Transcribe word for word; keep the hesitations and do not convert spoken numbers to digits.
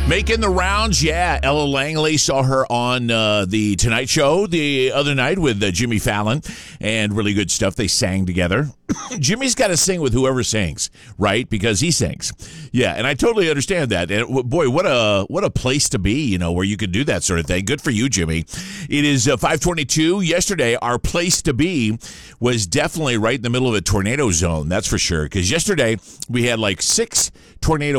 Making the rounds, yeah. Ella Langley, saw her on uh, the Tonight Show the other night with uh, Jimmy Fallon, and really good stuff. They sang together. Jimmy's got to sing with whoever sings, right? Because he sings. Yeah, and I totally understand that. And boy, what a what a place to be, you know, where you could do that sort of thing. Good for you, Jimmy. It is uh, five twenty-two. Yesterday, our place to be was definitely right in the middle of a tornado zone. That's for sure. Because yesterday, we had like six tornado